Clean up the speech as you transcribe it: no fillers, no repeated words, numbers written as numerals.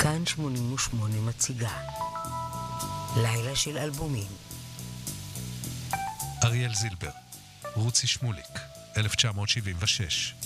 כאן 88 מציגה לילה של אלבומים. אריאל זילבר, רוצי שמוליק, 1976.